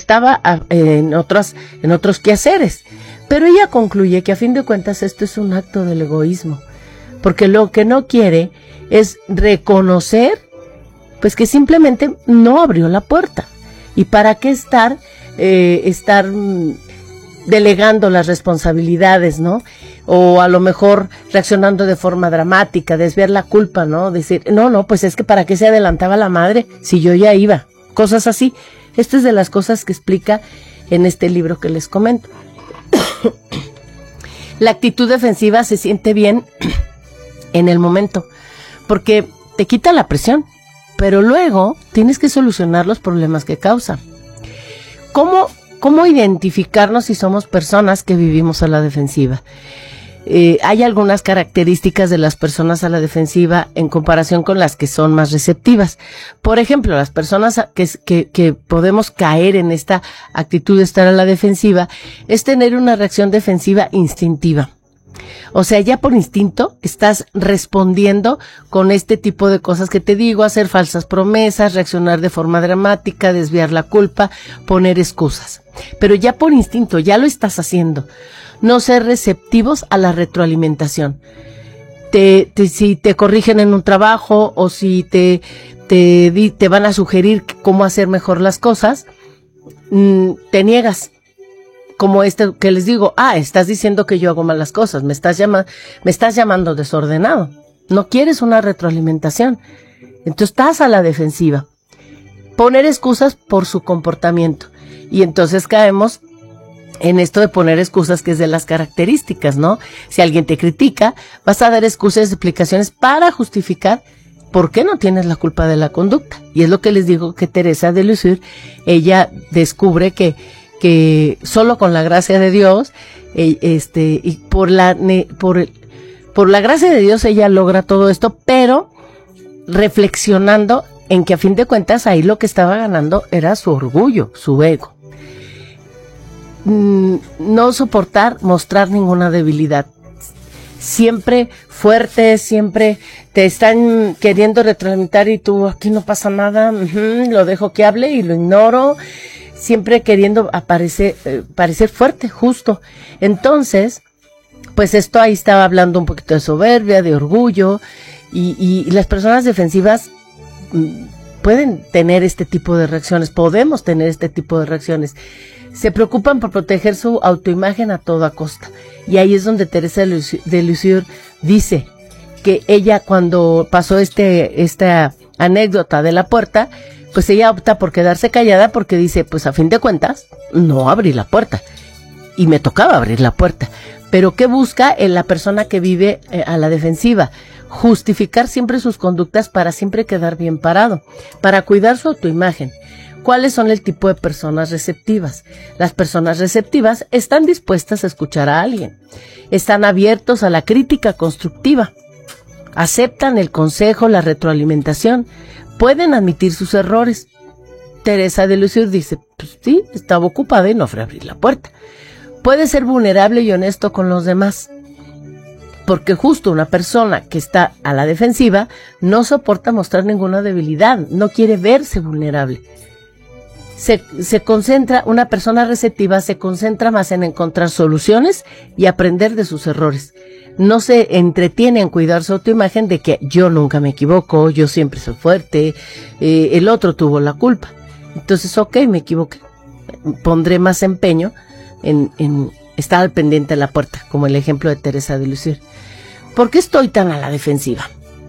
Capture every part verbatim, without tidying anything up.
estaba a, en otros, en otros quehaceres. Pero ella concluye que a fin de cuentas esto es un acto del egoísmo, porque lo que no quiere es reconocer, pues que simplemente no abrió la puerta. ¿Y para qué estar, eh, estar mm, delegando las responsabilidades, ¿no? O a lo mejor reaccionando de forma dramática, desviar la culpa, ¿no? Decir, no, no, pues es que para qué se adelantaba la madre si yo ya iba. Cosas así. Esto es de las cosas que explica en este libro que les comento. La actitud defensiva se siente bien en el momento, porque te quita la presión, pero luego tienes que solucionar los problemas que causa. ¿Cómo, cómo identificarnos si somos personas que vivimos a la defensiva? Eh, hay algunas características de las personas a la defensiva en comparación con las que son más receptivas. Por ejemplo, las personas que, que, que podemos caer en esta actitud de estar a la defensiva es tener una reacción defensiva instintiva. O sea, ya por instinto estás respondiendo con este tipo de cosas que te digo, hacer falsas promesas, reaccionar de forma dramática, desviar la culpa, poner excusas. Pero ya por instinto, ya lo estás haciendo. No ser receptivos a la retroalimentación. Te, te, si te corrigen en un trabajo o si te, te, te van a sugerir cómo hacer mejor las cosas, mmm, te niegas. Como este que les digo, ah, estás diciendo que yo hago malas cosas, me estás llama, me estás llamando desordenado. No quieres una retroalimentación. Entonces estás a la defensiva. Poner excusas por su comportamiento. Y entonces caemos en esto de poner excusas, que es de las características, ¿no? Si alguien te critica, vas a dar excusas, explicaciones para justificar por qué no tienes la culpa de la conducta. Y es lo que les digo que Teresa de Lisieux, ella descubre que que solo con la gracia de Dios, eh, este, y por la, ne, por, por la gracia de Dios ella logra todo esto, pero reflexionando en que a fin de cuentas ahí lo que estaba ganando era su orgullo, su ego. Mm, no soportar mostrar ninguna debilidad. Siempre fuerte, siempre te están queriendo retroalimentar y tú, aquí no pasa nada, uh-huh, lo dejo que hable y lo ignoro. Siempre queriendo aparecer, eh, parecer fuerte, justo. Entonces, pues esto ahí estaba hablando un poquito de soberbia, de orgullo, y, y, y las personas defensivas mm, pueden tener este tipo de reacciones, podemos tener este tipo de reacciones. Se preocupan por proteger su autoimagen a toda costa. Y ahí es donde Teresa de Lisieux dice que ella, cuando pasó este esta anécdota de la puerta, pues ella opta por quedarse callada porque dice, pues a fin de cuentas, no abrí la puerta. Y me tocaba abrir la puerta. Pero ¿qué busca en la persona que vive eh, a la defensiva? Justificar siempre sus conductas para siempre quedar bien parado, para cuidar su autoimagen. ¿Cuáles son el tipo de personas receptivas? Las personas receptivas están dispuestas a escuchar a alguien. Están abiertos a la crítica constructiva. Aceptan el consejo, la retroalimentación. Pueden admitir sus errores. Teresa de Lisieux dice, pues sí, estaba ocupada y no fue a abrir la puerta. Puede ser vulnerable y honesto con los demás, porque justo una persona que está a la defensiva no soporta mostrar ninguna debilidad, no quiere verse vulnerable. Se, se concentra, una persona receptiva se concentra más en encontrar soluciones y aprender de sus errores. No se entretiene en cuidar su autoimagen de que yo nunca me equivoco, yo siempre soy fuerte, eh, el otro tuvo la culpa. Entonces, ok, me equivoqué. Pondré más empeño en, en estar al pendiente de la puerta, como el ejemplo de Teresa de Lisieux. ¿Por qué estoy tan a la defensiva?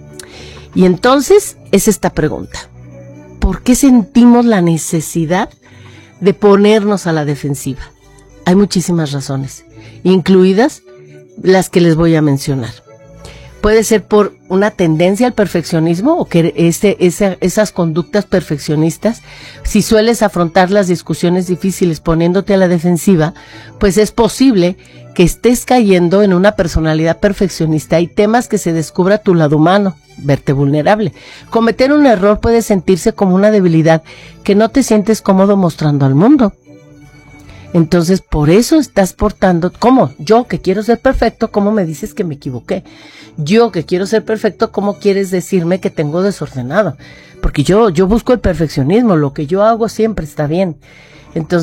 Y entonces es esta pregunta. ¿Por qué sentimos la necesidad de ponernos a la defensiva? Hay muchísimas razones, incluidas las que les voy a mencionar. Puede ser por una tendencia al perfeccionismo o que ese, ese, esas conductas perfeccionistas, si sueles afrontar las discusiones difíciles poniéndote a la defensiva, pues es posible que estés cayendo en una personalidad perfeccionista y temas que se descubra tu lado humano, verte vulnerable. Cometer un error puede sentirse como una debilidad que no te sientes cómodo mostrando al mundo. Entonces, por eso estás portando, ¿cómo? Yo que quiero ser perfecto, ¿cómo me dices que me equivoqué? Yo que quiero ser perfecto, ¿cómo quieres decirme que tengo desordenado? Porque yo, yo busco el perfeccionismo, lo que yo hago siempre está bien. Entonces,